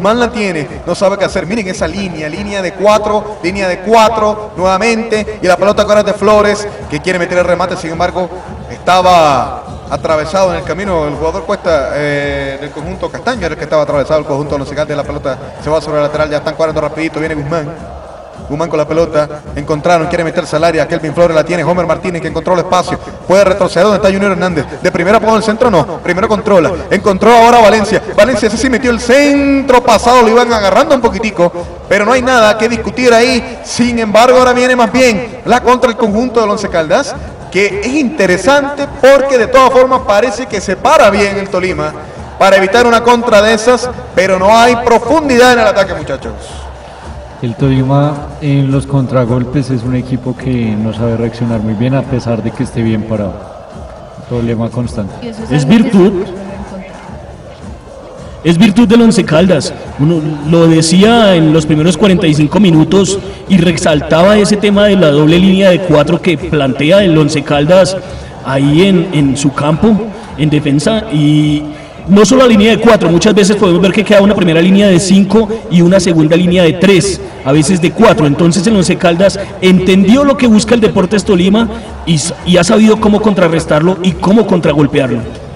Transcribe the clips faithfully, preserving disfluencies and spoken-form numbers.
Guzmán la tiene, no sabe qué hacer. Miren esa línea, línea de cuatro, línea de cuatro, nuevamente. Y la pelota ahora es de Flores, que quiere meter el remate, sin embargo, estaba atravesado en el camino el jugador Cuesta eh, del conjunto Castaño, era el que estaba atravesado el conjunto de los Once, la pelota se va sobre el lateral, ya están cuadrando rapidito, viene Guzmán. Guzmán con la pelota, encontraron, quiere meterse al área, Kelvin Flores la tiene, Homer Martínez que encontró el espacio, puede retroceder donde está Junior Hernández, de primera pone el centro, no, primero controla, encontró ahora a Valencia, Valencia ese sí metió el centro pasado, lo iban agarrando un poquitico, pero no hay nada que discutir ahí, sin embargo ahora viene más bien la contra el conjunto del Once Caldas, que es interesante porque de todas formas parece que se para bien el Tolima para evitar una contra de esas, pero no hay profundidad en el ataque, muchachos. El Tolima en los contragolpes es un equipo que no sabe reaccionar muy bien a pesar de que esté bien parado. Problema constante. Es virtud. Es virtud del Once Caldas. Uno lo decía en los primeros cuarenta y cinco minutos y resaltaba ese tema de la doble línea de cuatro que plantea el Once Caldas ahí en, en su campo, en defensa, y no solo la línea de cuatro, muchas veces podemos ver que queda una primera línea de cinco y una segunda línea de tres, a veces de cuatro. Entonces el Once Caldas entendió lo que busca el Deportes Tolima y, y ha sabido cómo contrarrestarlo y cómo contragolpearlo.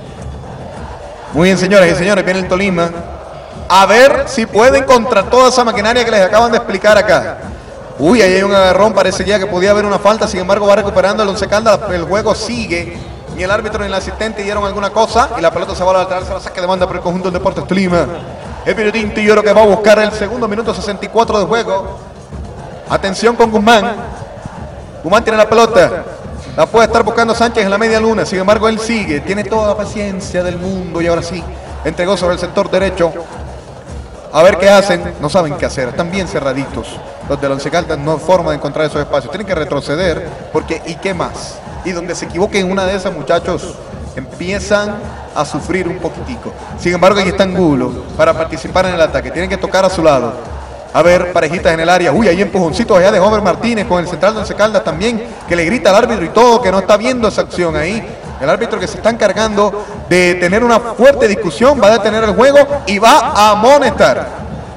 Muy bien, señoras y señores, viene el Tolima a ver si pueden contra toda esa maquinaria que les acaban de explicar acá. Uy, ahí hay un agarrón, parece ya que podía haber una falta, sin embargo va recuperando el Once Caldas, el juego sigue. Ni el árbitro ni el asistente dieron alguna cosa y la pelota se va a la lateral, se la saque de banda por el conjunto del Deportes Tolima. El Pinotinto yo creo que va a buscar el segundo minuto sesenta y cuatro de juego. Atención con Guzmán. Guzmán tiene la pelota. La puede estar buscando Sánchez en la media luna. Sin embargo, él sigue. Tiene toda la paciencia del mundo y ahora sí. Entregó sobre el sector derecho. A ver qué hacen. No saben qué hacer. Están bien cerraditos. Los del Once Caldas no hay forma de encontrar esos espacios. Tienen que retroceder porque ¿y qué más? Y donde se equivoquen una de esas, muchachos, empiezan a sufrir un poquitico. Sin embargo, aquí está Angulo para participar en el ataque. Tienen que tocar a su lado. A ver, parejitas en el área. Uy, hay empujoncitos allá de Homer Martínez con el central de Once Caldas también, que le grita al árbitro y todo, que no está viendo esa acción ahí. El árbitro que se está encargando de tener una fuerte discusión, va a detener el juego y va a amonestar.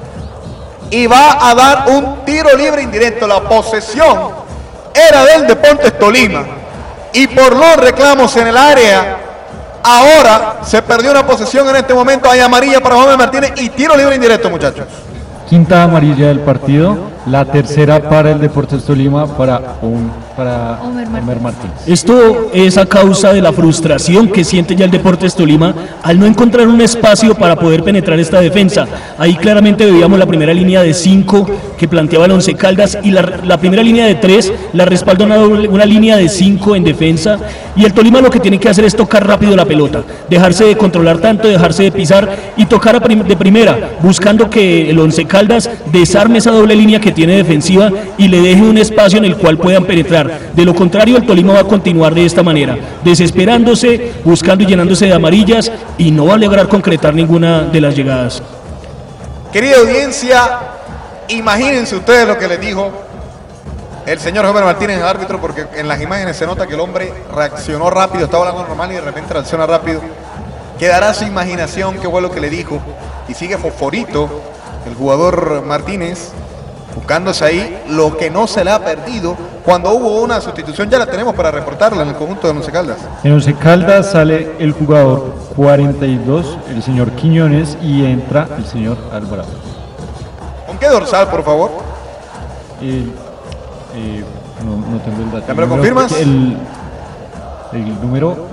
Y va a dar un tiro libre indirecto. La posesión era del Deportes Tolima. Y por los reclamos en el área, ahora se perdió una posesión en este momento. Hay amarilla para Homer Martínez y tiro libre indirecto, muchachos. Quinta amarilla del partido, la tercera para el Deportes Tolima para, un, para Homer Martínez. Esto es a causa de la frustración que siente ya el Deportes Tolima al no encontrar un espacio para poder penetrar esta defensa. Ahí claramente veíamos la primera línea de cinco que planteaba el Once Caldas y la, la primera línea de tres la respalda una, una línea de cinco en defensa, y el Tolima lo que tiene que hacer es tocar rápido la pelota, dejarse de controlar tanto, dejarse de pisar y tocar a prim- de primera, buscando que el Once Caldas desarme esa doble línea que tiene defensiva y le deje un espacio en el cual puedan penetrar. De lo contrario, el Tolima va a continuar de esta manera, desesperándose, buscando y llenándose de amarillas, y no va a lograr concretar ninguna de las llegadas. Querida audiencia, imagínense ustedes lo que les dijo el señor Homer Martínez, el árbitro, porque en las imágenes se nota que el hombre reaccionó rápido, estaba hablando normal y de repente reacciona rápido. Quedará su imaginación qué fue lo que le dijo, y sigue fosforito el jugador Martínez, buscándose ahí lo que no se le ha perdido cuando hubo una sustitución. Ya la tenemos para reportarla en el conjunto de Once Caldas. En Once Caldas sale el jugador cuarenta y dos, el señor Quiñones, y entra el señor Alvarado. ¿Con qué dorsal, por favor? Eh, eh, no, no tengo el dato. ¿Ya me lo confirmas? El, el número